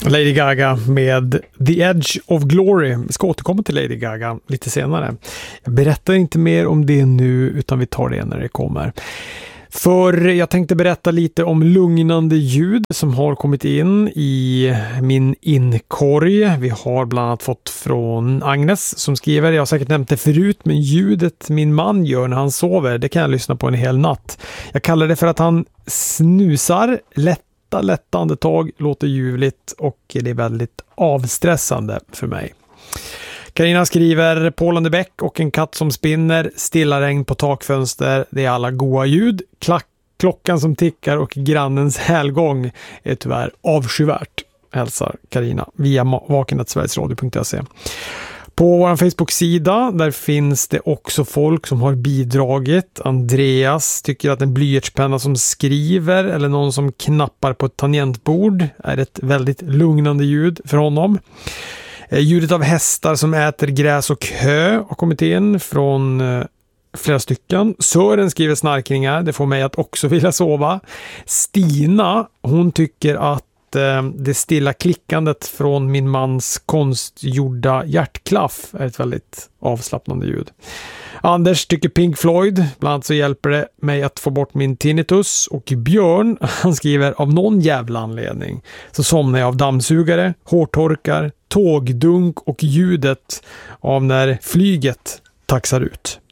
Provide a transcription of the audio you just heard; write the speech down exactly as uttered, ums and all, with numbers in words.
Lady Gaga med The Edge of Glory. Vi ska återkomma till Lady Gaga lite senare. Jag berättar inte mer om det nu, utan vi tar det när det kommer. För jag tänkte berätta lite om lugnande ljud som har kommit in i min inkorg. Vi har bland annat fått från Agnes som skriver, jag har säkert nämnt det förut, men ljudet min man gör när han sover, det kan jag lyssna på en hel natt. Jag kallar det för att han snusar, lätta, lätta andetag, låter ljuvligt och det är väldigt avstressande för mig. Carina skriver, Paul Bäck och en katt som spinner, stilla regn på takfönster, det är alla goa ljud, klack, klockan som tickar och grannens hälgång är tyvärr avskyvärt, hälsar Carina via vakenet sverigesradio punkt se. På vår Facebook-sida där finns det också folk som har bidragit. Andreas tycker att en blyertspenna som skriver eller någon som knappar på ett tangentbord är ett väldigt lugnande ljud för honom. Ljudet av hästar som äter gräs och hö har kommit in från flera stycken. Sören skriver snarkningar, det får mig att också vilja sova. Stina, hon tycker att det stilla klickandet från min mans konstgjorda hjärtklaff är ett väldigt avslappnande ljud. Anders tycker Pink Floyd, bland annat så hjälper det mig att få bort min tinnitus. Och Björn, han skriver, av någon jävla anledning så somnar jag av dammsugare, hårtorkar, tågdunk och ljudet av när flyget taxar ut.